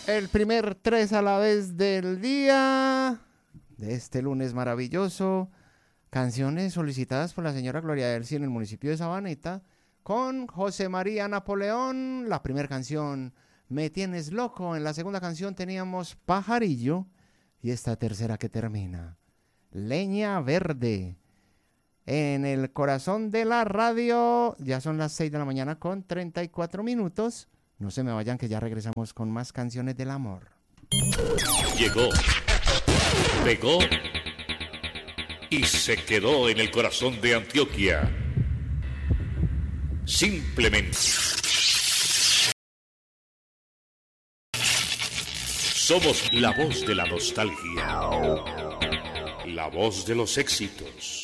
El primer 3 a la vez del día de este lunes maravilloso. Canciones solicitadas por la señora Gloria Delcy en el municipio de Sabaneta con José María Napoleón. La primera canción, Me Tienes Loco. En la segunda canción teníamos Pajarillo. Y esta tercera que termina, Leña Verde. En el corazón de la radio, ya son las 6 de la mañana con 34 minutos. No se me vayan que ya regresamos con más canciones del amor. Llegó, pegó y se quedó en el corazón de Antioquia. Simplemente. Somos la voz de la nostalgia. La voz de los éxitos.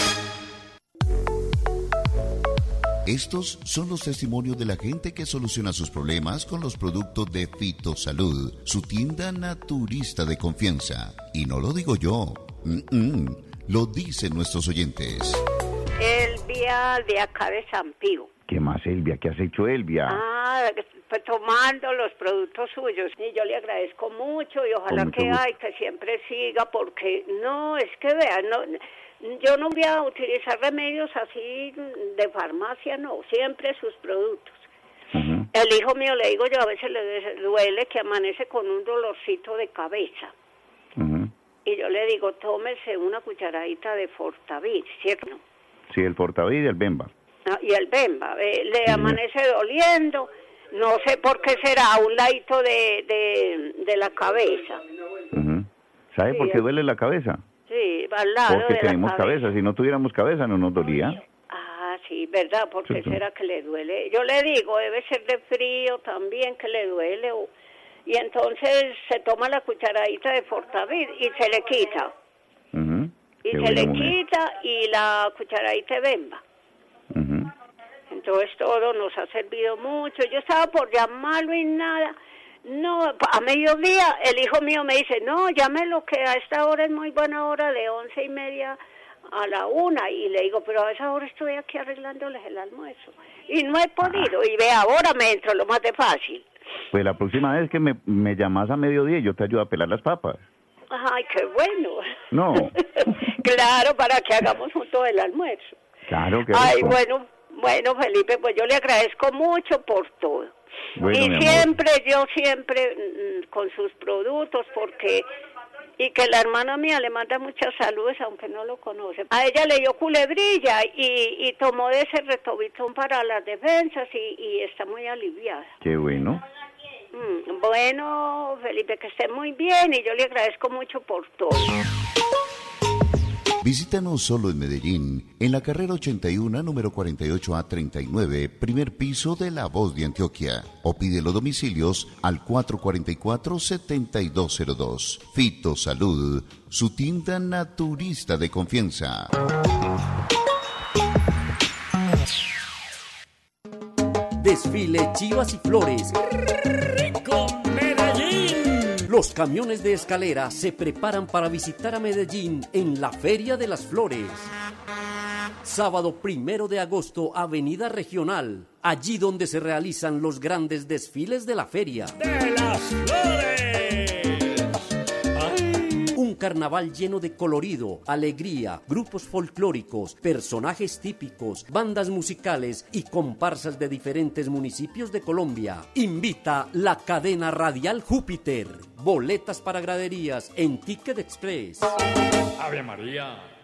Estos son los testimonios de la gente que soluciona sus problemas con los productos de Fitosalud, su tienda naturista de confianza. Y no lo digo yo, lo dicen nuestros oyentes. Elvia de acá de San Pío. ¿Qué más, Elvia? ¿Qué has hecho, Elvia? Pues tomando los productos suyos. Y yo le agradezco mucho y ojalá que siempre siga, porque no, es que vean, no... Yo no voy a utilizar remedios así de farmacia, no, siempre sus productos. Uh-huh. El hijo mío, le digo yo, a veces le duele que amanece con un dolorcito de cabeza. Uh-huh. Y yo le digo, tómese una cucharadita de Fortavid, ¿cierto? Sí, el Fortavid y el Bemba. Y el Bemba, le amanece doliendo, no sé por qué será, a un ladito de la cabeza. Uh-huh. ¿Sabe por qué duele la cabeza? Sí, al lado porque de tenemos la cabeza. Si no tuviéramos cabeza no nos dolía. Ah, sí, ¿verdad? ¿Por qué será que le duele? Yo le digo, debe ser de frío también que le duele. Y entonces se toma la cucharadita de Fortavid y se le quita. Uh-huh. Y se le quita y la cucharadita de Bemba. Uh-huh. Entonces todo nos ha servido mucho. Yo estaba por llamarlo y nada... No, a mediodía el hijo mío me dice, no, llámelo que a esta hora es muy buena hora, de 11:30 a la 1, y le digo, pero a esa hora estoy aquí arreglándoles el almuerzo, y no he podido, y ve, ahora me entro lo más de fácil. Pues la próxima vez que me llamas a mediodía yo te ayudo a pelar las papas. Ay, qué bueno. No. Claro, para que hagamos juntos el almuerzo. Claro que Ay, bueno, Felipe, pues yo le agradezco mucho por todo. Bueno, y yo siempre con sus productos, y que la hermana mía le manda muchas saludos, aunque no lo conoce. A ella le dio culebrilla y tomó de ese retobitón para las defensas y está muy aliviada. Qué bueno. Bueno, Felipe, que esté muy bien y yo le agradezco mucho por todo. Visítanos solo en Medellín, en la carrera 81, número 48A39, primer piso de La Voz de Antioquia. O pide los domicilios al 444-7202. Fitosalud, su tienda naturista de confianza. Desfile Chivas y Flores. ¡Con Medellín! Los camiones de escalera se preparan para visitar a Medellín en la Feria de las Flores. Sábado 1 de agosto, Avenida Regional, allí donde se realizan los grandes desfiles de la Feria. ¡De las Flores! ¡Ay! Un carnaval lleno de colorido, alegría, grupos folclóricos, personajes típicos, bandas musicales y comparsas de diferentes municipios de Colombia. Invita la cadena radial Júpiter. Boletas para graderías en Ticket Express. Ave María.